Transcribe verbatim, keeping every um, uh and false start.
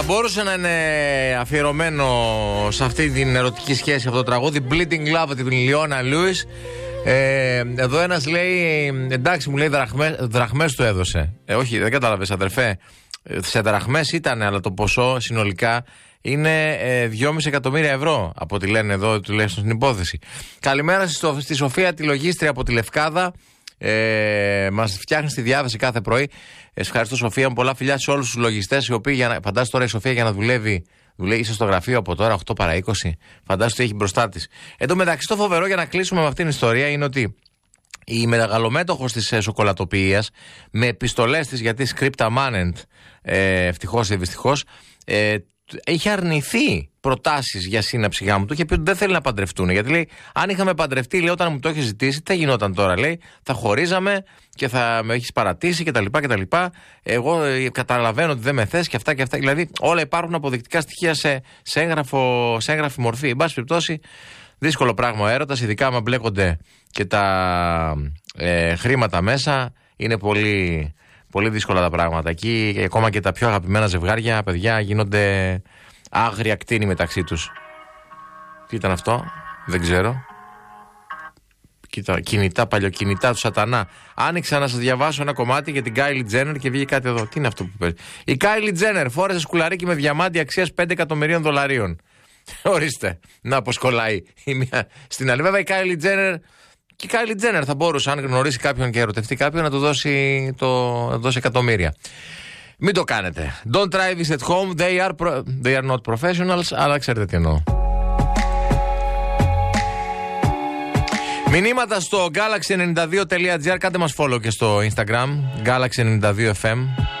μπορούσε να είναι αφιερωμένο σε αυτή την ερωτική σχέση αυτό το τραγούδι. Bleeding Love από την Λιώνα Λούις. Ε, εδώ ένας λέει, εντάξει, μου λέει δραχμές, δραχμές του έδωσε. Ε, όχι, δεν κατάλαβες, αδερφέ. Σε δραχμές ήταν, αλλά το ποσό συνολικά είναι ε, δυόμισι εκατομμύρια ευρώ, από ό,τι λένε εδώ τουλάχιστον στην υπόθεση. Καλημέρα στη, στη Σοφία, τη λογίστρια από τη Λευκάδα. Ε, μας φτιάχνει στη διάθεση κάθε πρωί. Ε, ευχαριστώ, Σοφία μου. Πολλά φιλιά σε όλους τους λογιστές, οι οποίοι, για να, φαντάζομαι τώρα η Σοφία για να δουλεύει, δουλεύει είσαι στο γραφείο από τώρα οκτώ παρά είκοσι. Φαντάζομαι ότι έχει μπροστά της. Εν τω μεταξύ, το φοβερό για να κλείσουμε με αυτήν την ιστορία είναι ότι η μεγαλομέτωχος της ε, σοκολατοποιίας, με επιστολές της, γιατί scripta manent, ε, ευτυχώς ή δυστυχώς, ε, είχε αρνηθεί προτάσεις για σύναψη γάμου. Του είχε πει ότι δεν θέλει να παντρευτούν. Γιατί λέει, αν είχαμε παντρευτεί, λέει, όταν μου το έχει ζητήσει, τι θα γινόταν τώρα, λέει, θα χωρίζαμε και θα με έχει παρατήσει κτλ. κτλ. Εγώ ε, καταλαβαίνω ότι δεν με θες και αυτά και αυτά. Δηλαδή, όλα υπάρχουν αποδεικτικά στοιχεία σε, σε, έγγραφο, σε έγγραφη μορφή. Εν πάση περιπτώσει, δύσκολο πράγμα ο έρωτας, ειδικά άμα μπλέκονται και τα ε, χρήματα μέσα. Είναι πολύ, πολύ δύσκολα τα πράγματα. Εκεί ακόμα και τα πιο αγαπημένα ζευγάρια, παιδιά, γίνονται άγρια κτίνη μεταξύ τους. Τι ήταν αυτό, δεν ξέρω. Κοίτα, κινητά, παλιοκινητά του σατανά. Άνοιξα να σας διαβάσω ένα κομμάτι για την Kylie Jenner και βγήκε κάτι εδώ. Τι είναι αυτό που παίζει? Η Kylie Jenner φόρεσε σκουλαρίκι με διαμάντι αξίας πέντε εκατομμυρίων δολαρίων. Ορίστε, να αποσκολάει η μία στην άλλη. Βέβαια η Kylie Jenner, και η Kylie Jenner θα μπορούσε, αν γνωρίσει κάποιον και ερωτευτεί κάποιον, να του δώσει, το, να δώσει εκατομμύρια. Μην το κάνετε. Don't try this at home. They are, pro, they are not professionals. Αλλά ξέρετε τι εννοώ. Μηνύματα στο galaxy ενενήντα δύο τελεία τζι άρ. Κάντε μας follow και στο Instagram Galaxy ενενήντα δύο εφ εμ.